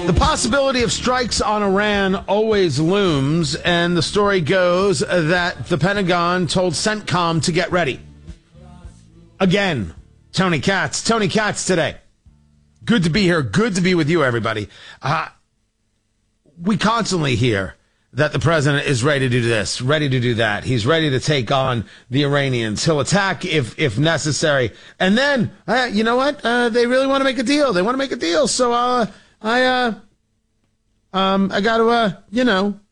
The possibility of strikes on Iran always looms, and the story goes that the Pentagon told CENTCOM to get ready. Again, Tony Katz today. Good to be here. Good to be with you, everybody. We constantly hear that the president is ready to do this, ready to do that. He's ready to take on the Iranians. He'll attack if necessary. And then, you know what? They really want to make a deal. They want to make a deal. So I got to,